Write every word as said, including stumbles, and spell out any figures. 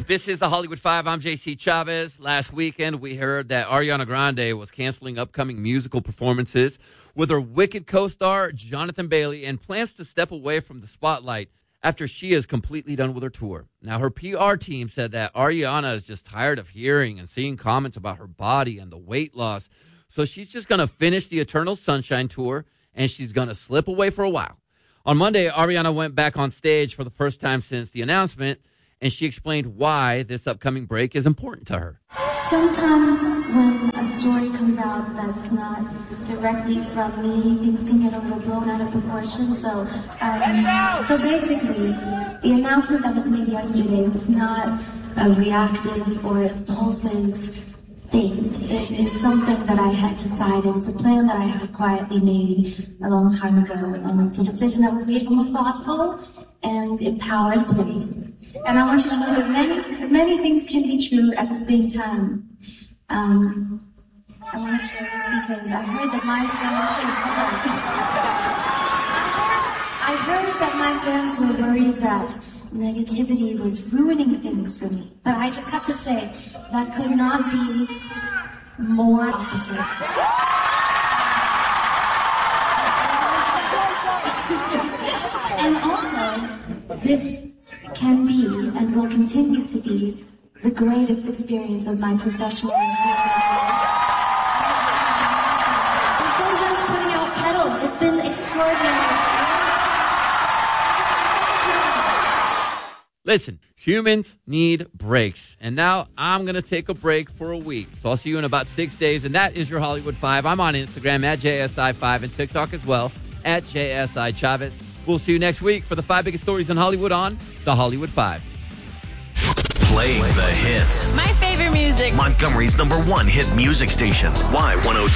This is the Hollywood Five. I'm J C Chavez. Last weekend, we heard that Ariana Grande was canceling upcoming musical performances with her Wicked co-star, Jonathan Bailey, and plans to step away from the spotlight after she is completely done with her tour. Now, her P R team said that Ariana is just tired of hearing and seeing comments about her body and the weight loss, so she's just going to finish the Eternal Sunshine tour, and she's going to slip away for a while. On Monday, Ariana went back on stage for the first time since the announcement, and she explained why this upcoming break is important to her. Sometimes when a story comes out that's not directly from me, things can get a little blown out of proportion. So, um, so basically, the announcement that was made yesterday was not a reactive or impulsive thing. It is something that I had decided. It's a plan that I had quietly made a long time ago, and it's a decision that was made from a thoughtful and empowered place. And I want you to know that many, many things can be true at the same time. Um, I want to share this because I heard that my fans, I heard that my fans were worried that negativity was ruining things for me. But I just have to say, that could not be more opposite. And also, this can be and will continue to be the greatest experience of my professional career. And so has putting out Pedal. It's been extraordinary. Listen, humans need breaks. And now I'm going to take a break for a week. So I'll see you in about six days. And that is your Hollywood Five. I'm on Instagram at J S I five and TikTok as well at J S I Chavez. We'll see you next week for the five biggest stories in Hollywood on The Hollywood Five. Playing the hits. My favorite music. Montgomery's number one hit music station. Y one oh two.